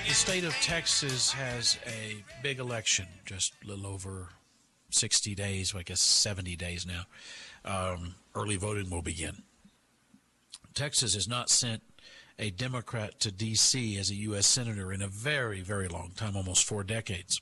The state of Texas has a big election, just a little over 60 days, I guess 70 days now. Early voting will begin. Texas has not sent a Democrat to D.C. as a U.S. Senator in a very, very long time, almost 4 decades.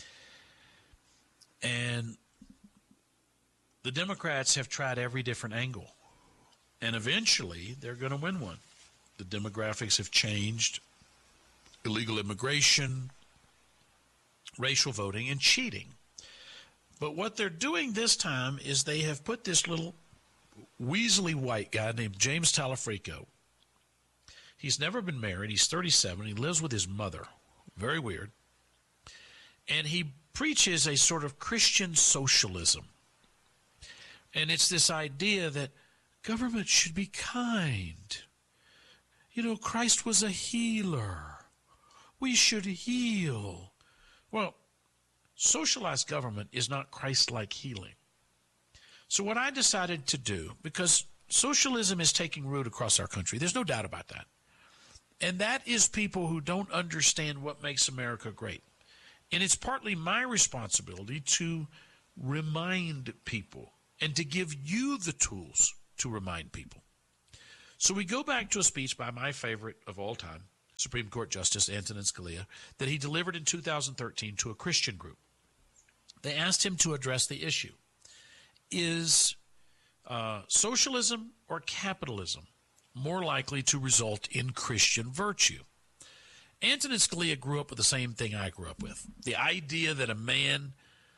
And the Democrats have tried every different angle. And eventually, they're going to win one. The demographics have changed. Illegal immigration, racial voting, and cheating. But what they're doing this time is they have put this little weaselly white guy named James Talafrico. He's never been married. He's 37. He lives with his mother. Very weird. And he preaches a sort of Christian socialism. And it's this idea that government should be kind. You know, Christ was a healer. We should heal. Well, socialized government is not Christ-like healing. So what I decided to do, because socialism is taking root across our country, there's no doubt about that. And that is people who don't understand what makes America great. And it's partly my responsibility to remind people and to give you the tools to remind people. So we go back to a speech by my favorite of all time, Supreme Court Justice Antonin Scalia, that he delivered in 2013 to a Christian group. They asked him to address the issue. Is socialism or capitalism more likely to result in Christian virtue? Antonin Scalia grew up with the same thing I grew up with. The idea that a man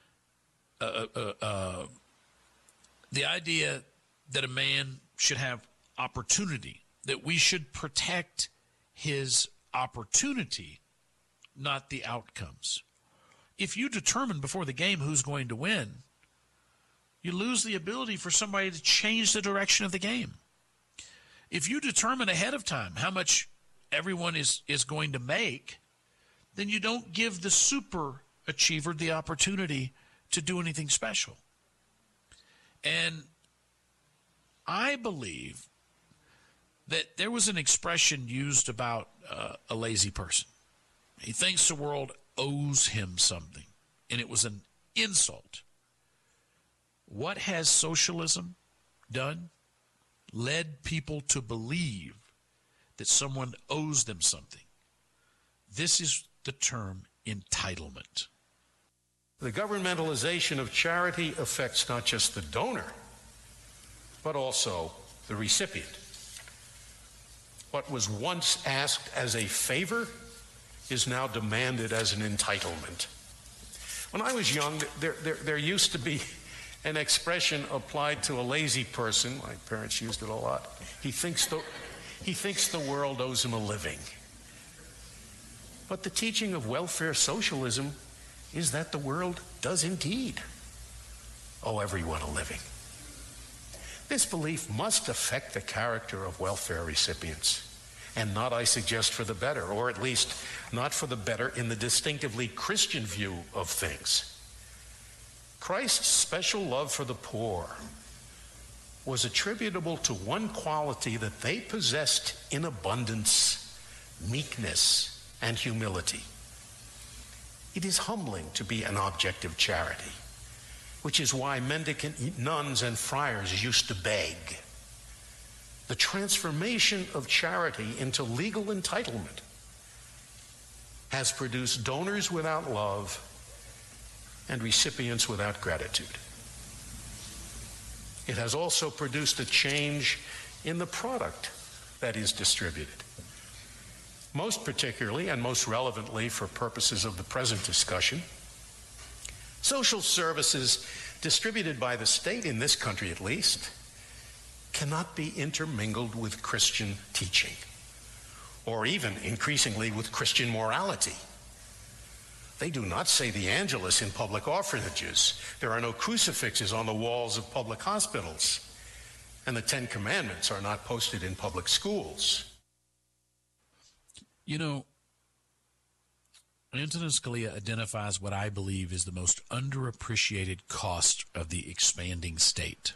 should have opportunity, that we should protect his opportunity, not the outcomes. If you determine before the game who's going to win, you lose the ability for somebody to change the direction of the game. If you determine ahead of time how much everyone is going to make, then you don't give the super achiever the opportunity to do anything special. And I believe that there was an expression used about a lazy person. He thinks the world owes him something, and it was an insult. What has socialism done? Led people to believe that someone owes them something. This is the term entitlement. The governmentalization of charity affects not just the donor, but also the recipient. What was once asked as a favor is now demanded as an entitlement. When I was young, there used to be an expression applied to a lazy person. My parents used it a lot. He thinks the world owes him a living. But the teaching of welfare socialism is that the world does indeed owe everyone a living. This belief must affect the character of welfare recipients, and not, I suggest, for the better, or at least not for the better in the distinctively Christian view of things. Christ's special love for the poor was attributable to one quality that they possessed in abundance: meekness and humility. It is humbling to be an object of charity, which is why mendicant nuns and friars used to beg. The transformation of charity into legal entitlement has produced donors without love and recipients without gratitude. It has also produced a change in the product that is distributed. Most particularly and most relevantly for purposes of the present discussion, social services distributed by the state, in this country at least, cannot be intermingled with Christian teaching, or even increasingly with Christian morality. They do not say the Angelus in public orphanages. There are no crucifixes on the walls of public hospitals. And the Ten Commandments are not posted in public schools. You know, Antonin Scalia identifies what I believe is the most underappreciated cost of the expanding state: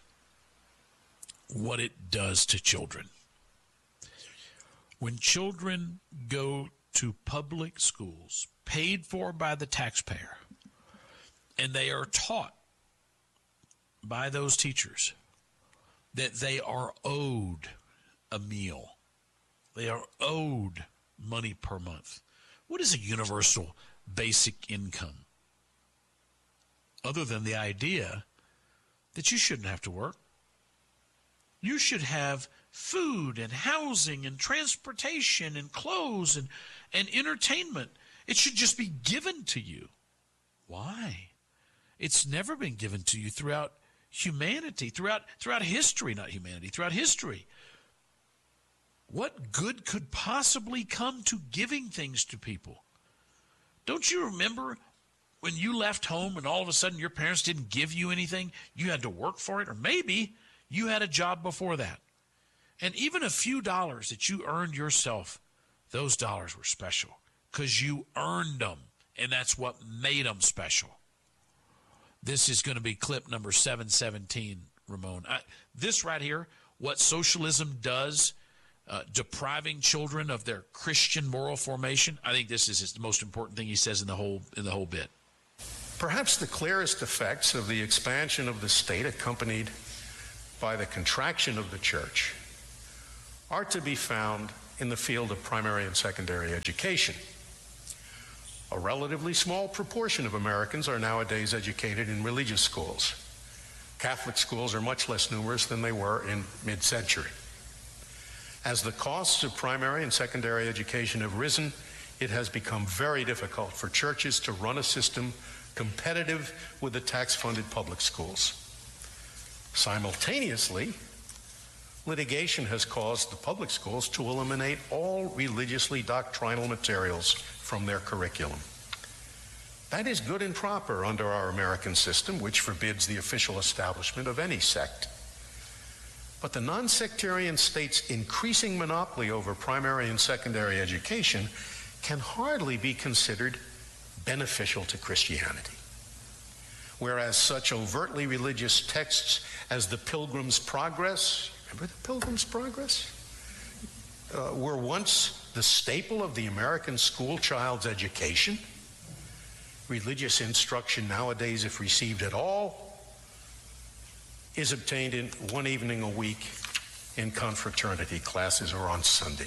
what it does to children. When children go to public schools paid for by the taxpayer, and they are taught by those teachers that they are owed a meal. They are owed money per month. What is a universal basic income? Other than the idea that you shouldn't have to work. You should have food and housing and transportation and clothes and entertainment. It should just be given to you. Why? It's never been given to you throughout humanity, throughout history, not humanity, throughout history. What good could possibly come to giving things to people? Don't you remember when you left home and all of a sudden your parents didn't give you anything? You had to work for it, or maybe you had a job before that. And even a few dollars that you earned yourself, those dollars were special because you earned them, and that's what made them special. This is going to be clip number 717, Ramon. This right here, what socialism does, depriving children of their Christian moral formation, I think this is the most important thing he says in the whole bit. Perhaps the clearest effects of the expansion of the state, accompanied by the contraction of the church, are to be found in the field of primary and secondary education. A relatively small proportion of Americans are nowadays educated in religious schools. Catholic schools are much less numerous than they were in mid-century. As the costs of primary and secondary education have risen, it has become very difficult for churches to run a system competitive with the tax-funded public schools. Simultaneously, litigation has caused the public schools to eliminate all religiously doctrinal materials from their curriculum. That is good and proper under our American system, which forbids the official establishment of any sect. But the non-sectarian state's increasing monopoly over primary and secondary education can hardly be considered beneficial to Christianity. Whereas such overtly religious texts as the Pilgrim's Progress, remember the Pilgrim's Progress? Were once the staple of the American school child's education. Religious instruction nowadays, if received at all, is obtained in one evening a week in confraternity classes or on Sunday.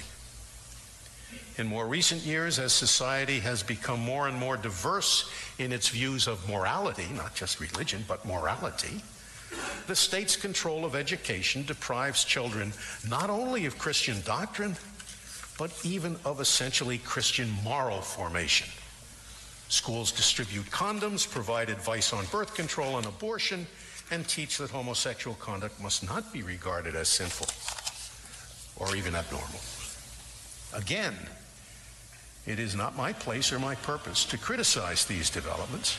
In more recent years, as society has become more and more diverse in its views of morality, not just religion, but morality, the state's control of education deprives children not only of Christian doctrine, but even of essentially Christian moral formation. Schools distribute condoms, provide advice on birth control and abortion, and teach that homosexual conduct must not be regarded as sinful or even abnormal. Again, it is not my place or my purpose to criticize these developments,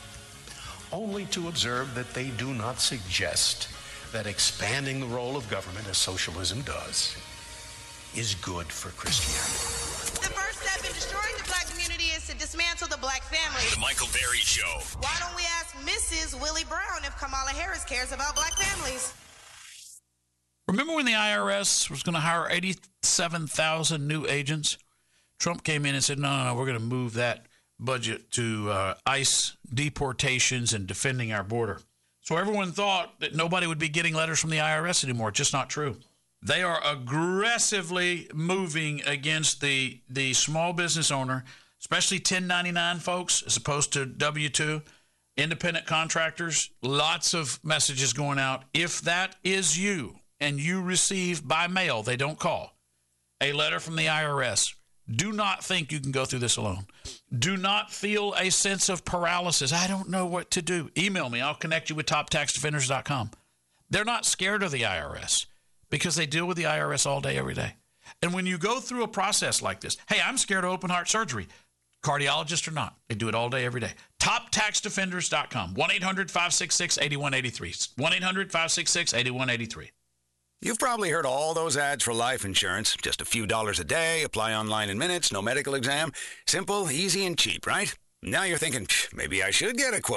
only to observe that they do not suggest that expanding the role of government, as socialism does, is good for Christianity. The first step in destroying the black community is to dismantle the black family. The Michael Berry Show. Why don't we ask Mrs. Willie Brown if Kamala Harris cares about black families? Remember when the IRS was going to hire 87,000 new agents? Trump came in and said, no, we're going to move that budget to ICE deportations and defending our border. So everyone thought that nobody would be getting letters from the IRS anymore. It's just not true. They are aggressively moving against the small business owner, especially 1099 folks, as opposed to W-2, independent contractors. Lots of messages going out. If that is you and you receive by mail, they don't call, a letter from the IRS, do not think you can go through this alone. Do not feel a sense of paralysis. I don't know what to do. Email me. I'll connect you with toptaxdefenders.com. They're not scared of the IRS because they deal with the IRS all day, every day. And when you go through a process like this, hey, I'm scared of open heart surgery. Cardiologist or not, they do it all day, every day. TopTaxDefenders.com. 1-800-566-8183. 1-800-566-8183. You've probably heard all those ads for life insurance. Just a few dollars a day, apply online in minutes, no medical exam. Simple, easy, and cheap, right? Now you're thinking, maybe I should get a quote.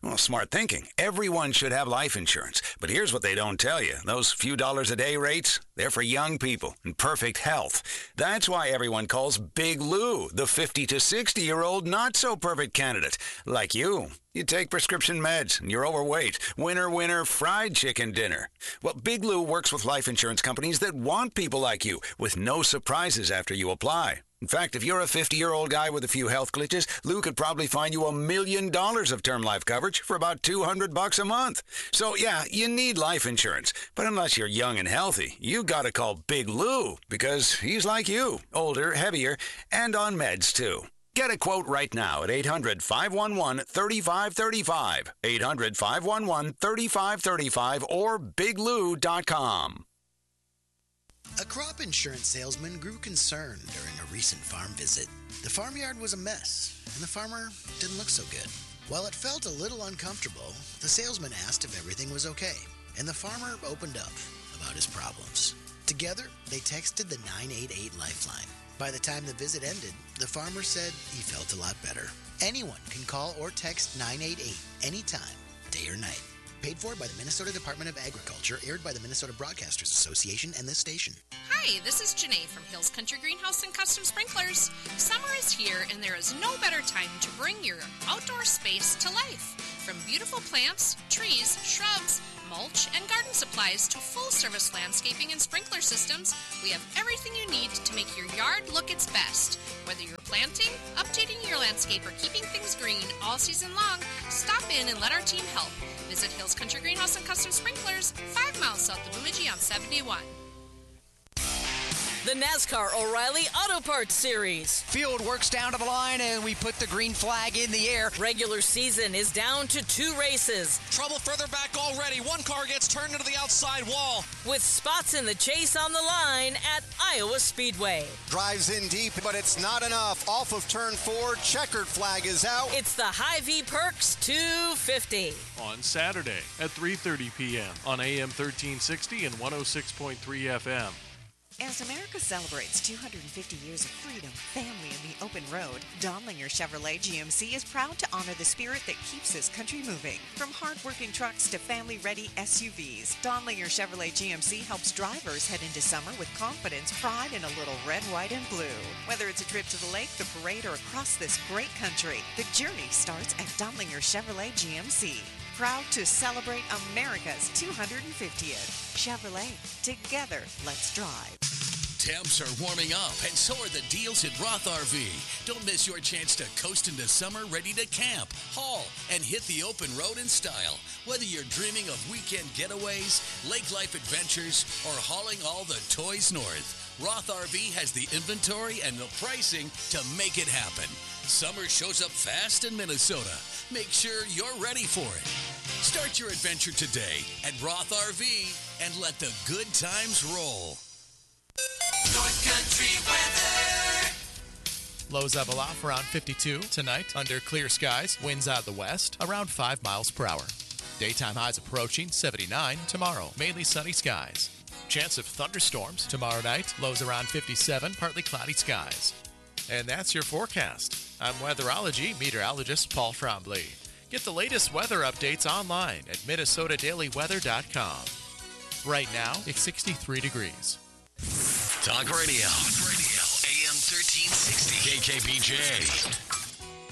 Well, smart thinking. Everyone should have life insurance. But here's what they don't tell you. Those few dollars a day rates, they're for young people in perfect health. That's why everyone calls Big Lou the 50 to 60-year-old not-so-perfect candidate. Like you. You take prescription meds and you're overweight. Winner, winner, fried chicken dinner. Well, Big Lou works with life insurance companies that want people like you with no surprises after you apply. In fact, if you're a 50-year-old guy with a few health glitches, Lou could probably find you $1 million of term life coverage for about $200 a month. So, yeah, you need life insurance. But unless you're young and healthy, you gotta call Big Lou because he's like you, older, heavier, and on meds, too. Get a quote right now at 800-511-3535, 800-511-3535, or biglou.com. A crop insurance salesman grew concerned during a recent farm visit. The farmyard was a mess, and the farmer didn't look so good. While it felt a little uncomfortable, the salesman asked if everything was okay, and the farmer opened up about his problems. Together, they texted the 988 Lifeline. By the time the visit ended, the farmer said he felt a lot better. Anyone can call or text 988 anytime, day or night. Paid for by the Minnesota Department of Agriculture, aired by the Minnesota Broadcasters Association and this station. Hi, this is Janae from Hills Country Greenhouse and Custom Sprinklers. Summer is here, and there is no better time to bring your outdoor space to life. From beautiful plants, trees, shrubs, mulch, and garden supplies to full-service landscaping and sprinkler systems, we have everything you need to make your yard look its best. Whether you're planting, updating your landscape, or keeping things green all season long, stop in and let our team help. Visit Hills Country Greenhouse and Custom Sprinklers, 5 miles south of Bemidji on 71. The NASCAR O'Reilly Auto Parts Series. Field works down to the line and we put the green flag in the air. Regular season is down to 2 races. Trouble further back already. One car gets turned into the outside wall. With spots in the chase on the line at Iowa Speedway. Drives in deep, but it's not enough. Off of turn 4, checkered flag is out. It's the Hy-Vee Perks 250. On Saturday at 3:30 p.m. on AM 1360 and 106.3 FM. As America celebrates 250 years of freedom, family, and the open road, Donlinger Chevrolet GMC is proud to honor the spirit that keeps this country moving. From hard-working trucks to family-ready SUVs, Donlinger Chevrolet GMC helps drivers head into summer with confidence, pride, and a little red, white, and blue. Whether it's a trip to the lake, the parade, or across this great country, the journey starts at Donlinger Chevrolet GMC. Proud to celebrate America's 250th. Chevrolet. Together, let's drive. Temps are warming up, and so are the deals at Roth RV. Don't miss your chance to coast into summer ready to camp, haul, and hit the open road in style. Whether you're dreaming of weekend getaways, lake life adventures, or hauling all the toys north, Roth RV has the inventory and the pricing to make it happen. Summer shows up fast in Minnesota. Make sure you're ready for it. Start your adventure today at Roth RV and let the good times roll. North Country weather. Lows level off around 52 tonight under clear skies. Winds out of the west around 5 miles per hour. Daytime highs approaching 79 tomorrow. Mainly sunny skies. Chance of thunderstorms tomorrow night. Lows around 57, partly cloudy skies. And that's your forecast. I'm weatherology meteorologist Paul Trombley. Get the latest weather updates online at minnesotadailyweather.com. Right now, it's 63 degrees. Talk Radio. AM 1360. KKBJ.